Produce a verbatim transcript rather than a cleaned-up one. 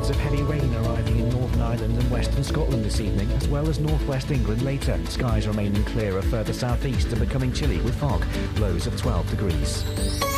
of heavy rain arriving in Northern Ireland and western Scotland this evening, as well as northwest England later. Skies remaining clearer further southeast and becoming chilly with fog. Lows of twelve degrees.